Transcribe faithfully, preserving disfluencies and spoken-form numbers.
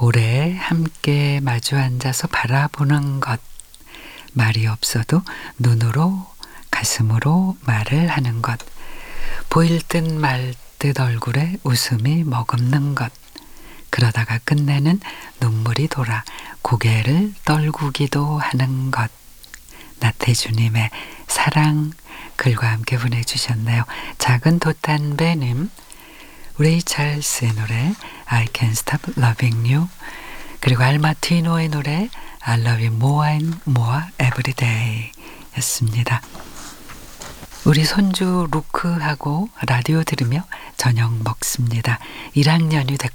오래 함께 마주 앉아서 바라보는 것. 말이 없어도 눈으로 가슴으로 말을 하는 것. 보일 듯 말 듯 얼굴에 웃음이 머금는 것. 그러다가 끝내는 눈물이 돌아 고개를 떨구기도 하는 것. 나태주님의 사랑 글과 함께 보내주셨네요. 작은 돛단배님, 레이 찰스의 노래 I Can't Stop Loving You, 그리고 알마티노의 노래 I Love You More and More Every Day 였습니다. 우리 손주 루크하고 라디오 들으며 저녁 먹습니다. 일 학년이 됐고